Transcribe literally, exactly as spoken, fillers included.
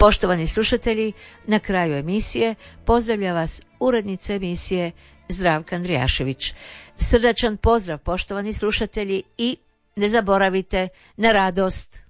Poštovani slušatelji, na kraju emisije pozdravlja vas urednica emisije Zdravka Andrijašević. Srdačan pozdrav, poštovani slušatelji, i ne zaboravite na radost.